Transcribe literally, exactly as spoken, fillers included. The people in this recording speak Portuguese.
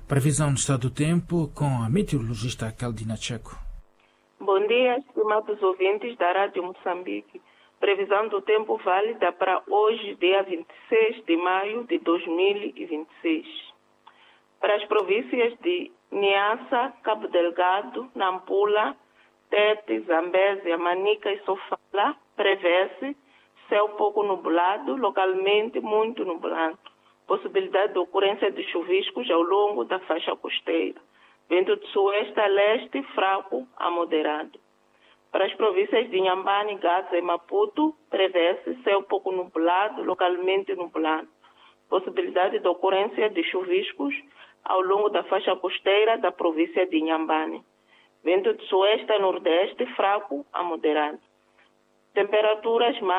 Previsão do estado do tempo com a meteorologista Caldina Checo. Bom dia, estimados ouvintes da Rádio Moçambique. Previsão do tempo válida para hoje, dia vinte e seis de maio de dois mil e vinte e seis. Para as províncias de Niassa, Cabo Delgado, Nampula, Tete, Zambésia, Manica e Sofala, prevê-se céu pouco nublado, localmente muito nublado. Possibilidade de ocorrência de chuviscos ao longo da faixa costeira. Vento de sueste a leste, fraco a moderado. Para as províncias de Inhambane, Gaza e Maputo, prevê-se céu pouco nublado, localmente nublado. Possibilidade de ocorrência de chuviscos ao longo da faixa costeira da província de Inhambane. Vento de sueste a nordeste, fraco a moderado. Temperaturas